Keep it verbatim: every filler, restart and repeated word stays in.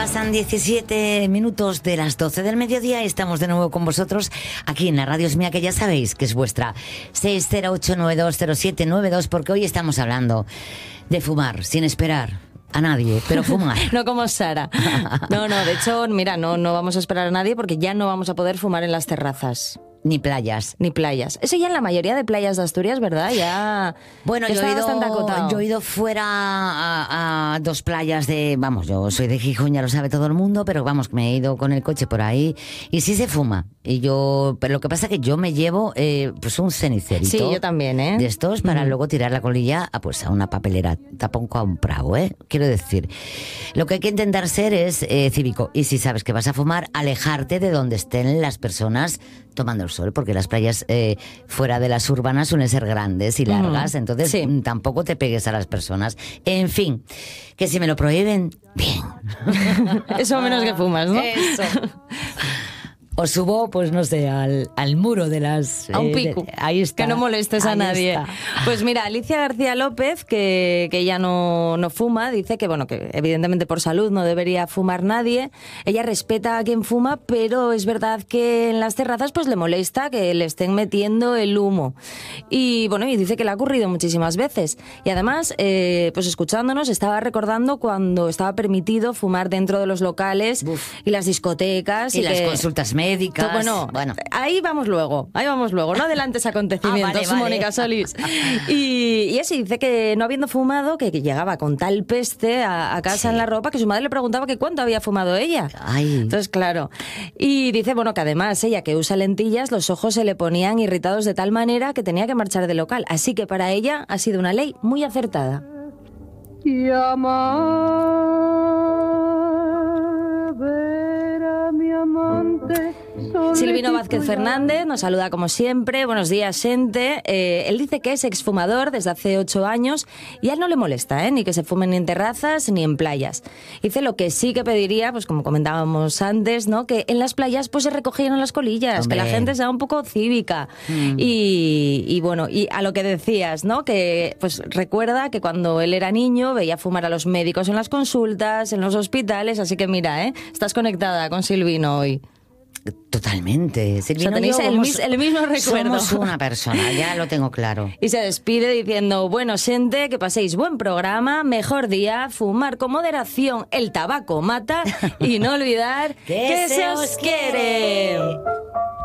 Pasan diecisiete minutos de las doce del mediodía y estamos de nuevo con vosotros aquí en la Radio Es Mía, que ya sabéis que es vuestra. seis cero ocho nueve dos cero siete nueve dos, porque hoy estamos hablando de fumar sin esperar a nadie, pero fumar. No como Sara. No, no, de hecho, mira, no, no vamos a esperar a nadie porque ya no vamos a poder fumar en las terrazas. Ni playas. Ni playas. Eso ya en la mayoría de playas de Asturias, ¿verdad? Ya. Bueno, ya yo, he ido, bastante acotado. yo he ido fuera a, a dos playas de... Vamos, yo soy de Gijón, ya lo sabe todo el mundo, pero vamos, me he ido con el coche por ahí y sí se fuma. Y yo... Pero lo que pasa es que yo me llevo eh, pues un cenicerito. Sí, yo también, ¿eh? De estos para mm. luego tirar la colilla a, pues, a una papelera. Tampoco a un prado, ¿eh? Quiero decir, lo que hay que intentar ser es eh, cívico. Y si sabes que vas a fumar, alejarte de donde estén las personas tomando el sol, porque las playas eh, fuera de las urbanas suelen ser grandes y largas, mm, entonces sí. tampoco te pegues a las personas. En fin, que si me lo prohíben, bien. Eso menos que fumas, ¿no? Eso. O subo, pues no sé, al, al muro de las... A un pico. Eh, ahí está. Que no molestes a ahí nadie. Está. Pues mira, Alicia García López, que, que ella no, no fuma, dice que, bueno, que evidentemente por salud no debería fumar nadie. Ella respeta a quien fuma, pero es verdad que en las terrazas pues le molesta que le estén metiendo el humo. Y bueno, y dice que le ha ocurrido muchísimas veces. Y además, eh, pues escuchándonos, estaba recordando cuando estaba permitido fumar dentro de los locales Uf. y las discotecas. Y, y las que... consultas médicas. Bueno, bueno, ahí vamos luego, ahí vamos luego, no adelantes acontecimientos, ah, vale, vale. Mónica Solís. Y, y así dice que no habiendo fumado, que, que llegaba con tal peste a, a casa sí. en la ropa, que su madre le preguntaba que cuánto había fumado ella. Ay. Entonces, claro. Y dice, bueno, que además ella que usa lentillas, los ojos se le ponían irritados de tal manera que tenía que marchar del local. Así que para ella ha sido una ley muy acertada. Y amar, ver a mi amante. Silvino Vázquez Fernández nos saluda como siempre. Buenos días, gente. Eh, él dice que es exfumador desde hace ocho años y a él no le molesta, ¿eh? Ni que se fumen ni en terrazas ni en playas. Dice lo que sí que pediría, pues como comentábamos antes, ¿no? Que en las playas pues se recogieran las colillas, Hombre. que la gente sea un poco cívica. Mm. Y, y bueno, y a lo que decías, ¿no? Que pues recuerda que cuando él era niño veía fumar a los médicos en las consultas, en los hospitales, así que mira, ¿eh? Estás conectada con Silvino hoy. Totalmente. Silvino, o sea, tenéis yo, el, vamos, mis, el mismo recuerdo. Somos una persona, ya lo tengo claro. Y se despide diciendo, bueno, gente, que paséis buen programa, mejor día, fumar con moderación, el tabaco mata y no olvidar que, que se os quiere. quiere.